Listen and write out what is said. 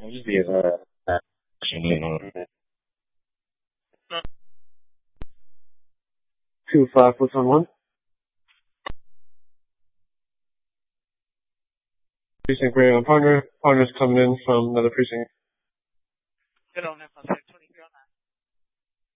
just be a question. 2-5, what's on one? Precinct radio on partner. Partner's coming in from another precinct. Good on,